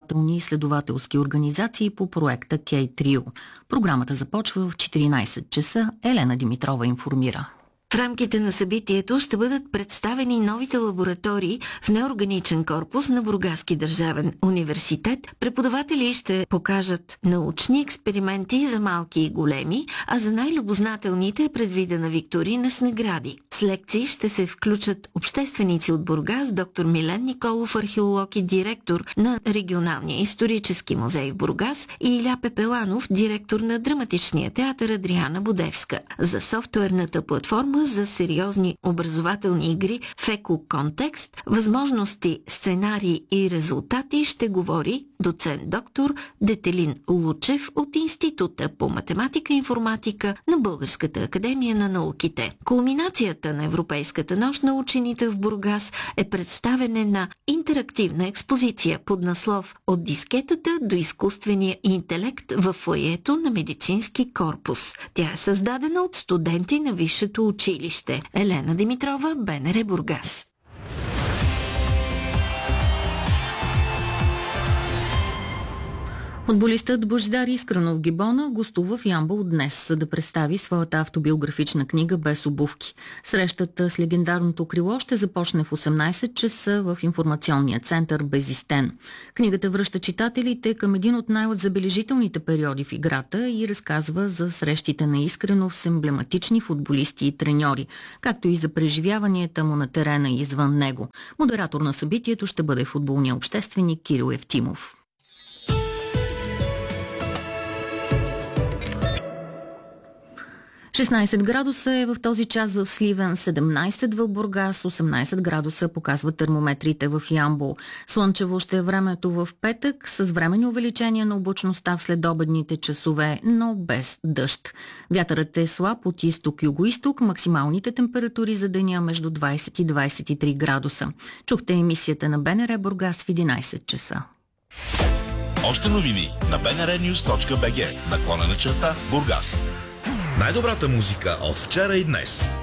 образователни и изследователски организации по проекта K-Trio. Програмата започва в 14 часа. Елена Димитрова информира. В рамките на събитието ще бъдат представени новите лаборатории в неорганичен корпус на Бургаски държавен университет. Преподаватели ще покажат научни експерименти за малки и големи, а за най-любознателните е предвидена викторина с награди. С лекции ще се включат общественици от Бургас, доктор Милен Николов, археолог и директор на Регионалния исторически музей в Бургас, и Иля Пепеланов, директор на Драматичния театър Адриана Будевска. За софтуерната платформа за сериозни образователни игри в еко-контекст, възможности, сценарии и резултати ще говори доцент доктор Детелин Лучев от Института по математика и информатика на Българската академия на науките. Кулминацията на Европейската нощ на учените в Бургас е представяне на интерактивна експозиция под наслов "От дискетата до изкуствения интелект" в фоайето на медицински корпус. Тя е създадена от студенти на висшето училище. Елена Димитрова, БНР Бургас. Футболистът Божидар Искренов Гибона гостува в Ямбол днес, за да представи своята автобиографична книга "Без обувки". Срещата с легендарното крило ще започне в 18 часа в информационния център Безистен. Книгата връща читателите към един от най-забележителните периоди в играта и разказва за срещите на Искренов с емблематични футболисти и треньори, както и за преживяванията му на терена и извън него. Модератор на събитието ще бъде футболният общественик Кирил Евтимов. 16 градуса е в този час в Сливен, 17 в Бургас, 18 градуса показват термометрите в Ямбол. Слънчево ще е времето в петък, с временни увеличения на облачността в следобедните часове, но без дъжд. Вятърът е слаб от изток-югоизток, максималните температури за деня между 20 и 23 градуса. Чухте емисията на БНР Бургас в 11 часа. Още новини на bnrnews.bg /Бургас. Най-добрата музика от вчера и днес.